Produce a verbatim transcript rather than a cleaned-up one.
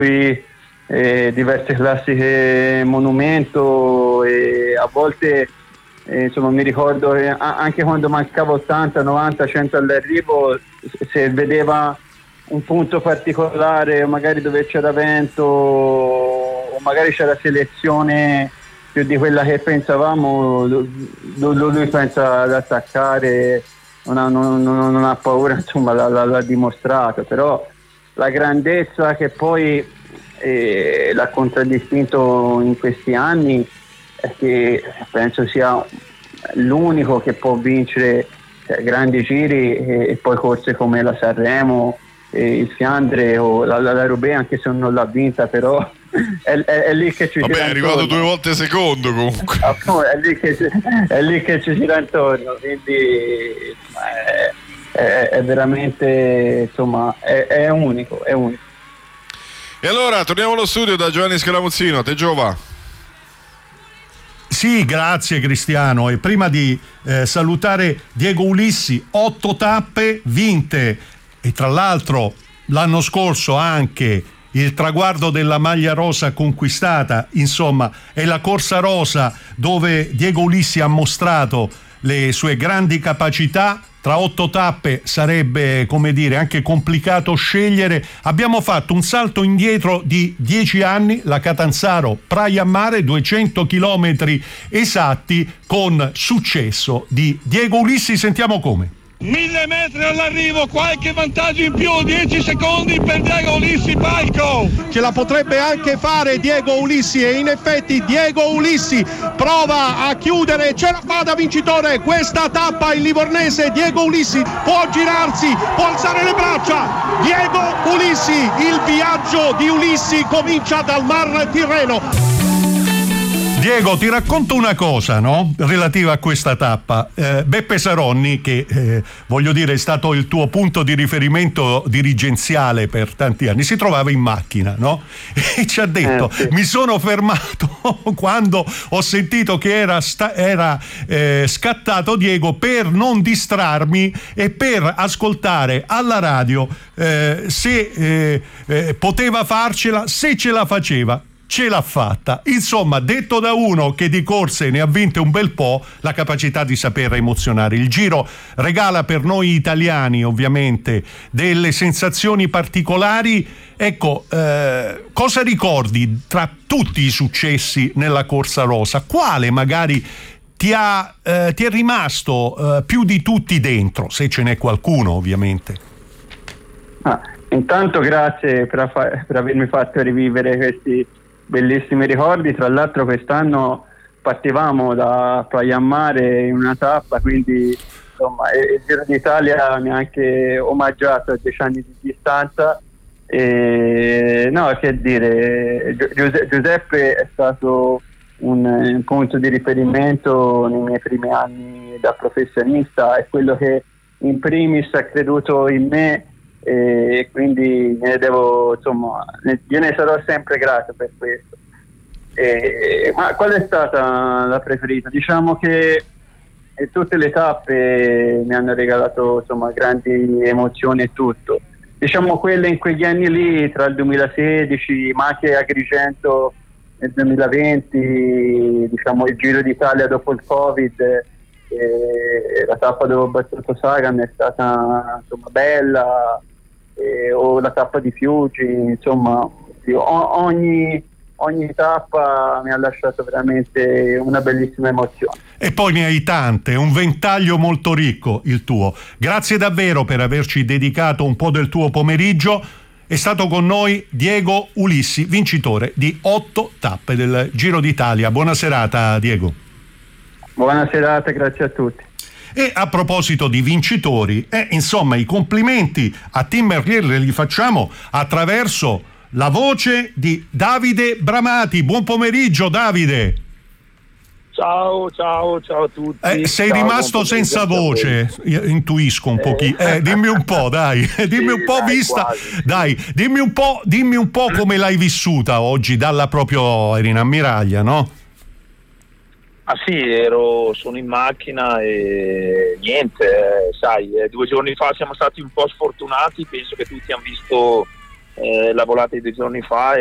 eh, diverse classiche monumento, e a volte eh, insomma mi ricordo che anche quando mancava ottanta, novanta, cento all'arrivo, se vedeva un punto particolare, magari dove c'era vento o magari c'era selezione più di quella che pensavamo, lui, lui pensa ad attaccare, non ha, non, non, non ha paura, insomma l'ha, l'ha dimostrato. Però la grandezza che poi eh, l'ha contraddistinto in questi anni è che penso sia l'unico che può vincere eh, grandi giri e, e poi corse come la Sanremo, eh, il Fiandre o la, la, la Roubaix, anche se non l'ha vinta, però è, è, è lì che ci Vabbè, gira è arrivato intorno. due volte secondo comunque. Appunto, è, lì che ci, è lì che ci gira intorno, quindi è, è, è veramente, insomma, è, è unico, è unico. E allora torniamo allo studio da Giovanni Scalamuzzino. Te Giova. Sì, grazie Cristiano. E prima di eh, salutare Diego Ulissi, otto tappe vinte, e tra l'altro l'anno scorso anche il traguardo della maglia rosa conquistata. Insomma, è la corsa rosa dove Diego Ulissi ha mostrato le sue grandi capacità. Tra otto tappe sarebbe, come dire, anche complicato scegliere. Abbiamo fatto un salto indietro di dieci anni, la Catanzaro Praia a Mare, duecento chilometri esatti con successo di Diego Ulissi. Sentiamo come. Mille metri all'arrivo, qualche vantaggio in più, dieci secondi per Diego Ulissi, palco. Ce la potrebbe anche fare Diego Ulissi, e in effetti Diego Ulissi prova a chiudere, ce la fa da vincitore questa tappa il livornese Diego Ulissi, può girarsi, può alzare le braccia. Diego Ulissi, il viaggio di Ulissi comincia dal Mar Tirreno. Diego, ti racconto una cosa, no? Relativa a questa tappa. Eh, Beppe Saronni, che eh, voglio dire è stato il tuo punto di riferimento dirigenziale per tanti anni, si trovava in macchina, no? E ci ha detto: eh, sì. Mi sono fermato quando ho sentito che era, sta- era eh, scattato Diego, per non distrarmi e per ascoltare alla radio eh, se eh, eh, poteva farcela, se ce la faceva. Ce l'ha fatta. Insomma, detto da uno che di corse ne ha vinte un bel po', la capacità di saper emozionare. Il Giro regala per noi italiani, ovviamente, delle sensazioni particolari. Ecco, eh, cosa ricordi tra tutti i successi nella corsa rosa? Quale magari ti, ha, eh, ti è rimasto eh, più di tutti dentro, se ce n'è qualcuno, ovviamente? Ah, intanto grazie per, aff- per avermi fatto rivivere questi bellissimi ricordi. Tra l'altro quest'anno partivamo da Praia a Mare in una tappa, quindi insomma il Giro d'Italia mi ha anche omaggiato a dieci anni di distanza. E, no, che dire, Giuseppe è stato un, un punto di riferimento nei miei primi anni da professionista, è quello che in primis ha creduto in me, e quindi ne devo, insomma, io ne sarò sempre grato per questo. E, ma qual è stata la preferita? Diciamo che tutte le tappe mi hanno regalato, insomma, grandi emozioni e tutto. Diciamo quelle in quegli anni lì, tra il duemilasedici, ma anche Agrigento nel duemilaventi, diciamo il Giro d'Italia dopo il Covid, eh, la tappa dove ho battuto Sagan è stata, insomma, bella. Eh, o la tappa di Fiuggi, insomma, ogni, ogni tappa mi ha lasciato veramente una bellissima emozione. E poi ne hai tante, un ventaglio molto ricco il tuo. Grazie davvero per averci dedicato un po' del tuo pomeriggio. È stato con noi Diego Ulissi, vincitore di otto tappe del Giro d'Italia. Buona serata, Diego. Buona serata, grazie a tutti. E a proposito di vincitori, eh, insomma, i complimenti a Tim Merlier li facciamo attraverso la voce di Davide Bramati. Buon pomeriggio, Davide. Ciao, ciao, ciao a tutti. Eh, sei ciao, rimasto senza voce, io intuisco un pochino. Eh, eh, dimmi un po', dai, dimmi un po' dai, vista, quasi. dai, dimmi un po', dimmi un po' come l'hai vissuta oggi, dalla proprio, eri in ammiraglia, no? Ah sì, ero, sono in macchina e niente, eh, sai, eh, due giorni fa siamo stati un po' sfortunati, penso che tutti hanno visto eh, la volata di due giorni fa